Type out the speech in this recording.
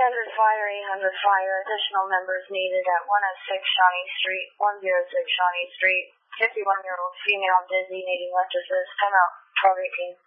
fire, 800 fire. Additional members needed at 106 Shawnee Street, 106 Shawnee Street. 51-year-old female dizzy needing electrolysis. Come out, 1218.